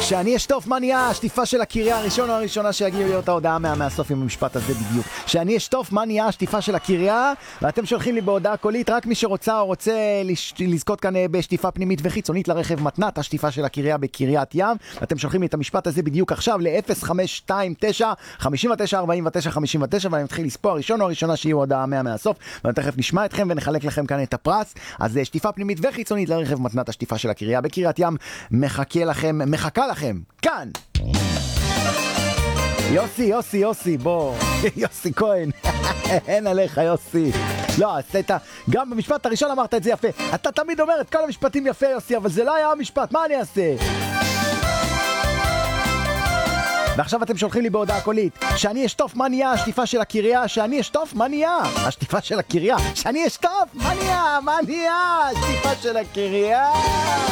שאני אשטוף, מה נהיה? השטיפה של הקריה הראשון או הראשונה שיגיעו להיות ההודעה מהסוף עם המשפט הזה בדיוק. שאני אשטוף, מה נהיה? השטיפה של הקריה, ואתם שולחים לי בהודעה קולית, רק מי שרוצה או רוצה לזכות כאן בשטיפה פנימית וחיצונית לרכב מתנת, השטיפה של הקריה בקריית ים, ואתם שולחים לי את המשפט הזה בדיוק עכשיו ל-0529-59-49-59, ואני מתחיל לספור הראשון או הראשונה שיהיו הודעה מהסוף, ותכף נשמע אתכם ונחלק לכם כאן את הפרס. אז שטיפה פנימית וחיצונית לרכב מתנת, השטיפה של הקריה בקריית ים מחכה לכם כאן. יוסי, בוא. יוסי כהן. אין עליך, יוסי. לא, גם במשפט הראשון אמרת את זה יפה. אתה תמיד אומר את כל המשפטים יפה, יוסי, אבל זה לא היה המשפט. מה אני אעשה? ועכשיו אתם שולחים לי בהודעה קולית שאני אשטוף, מה נהיה? השטיפה של הקריה. שאני אשטוף, מה נהיה? השטיפה של הקריה. שאני אשטוף, מה נהיה? השטיפה של הקריה.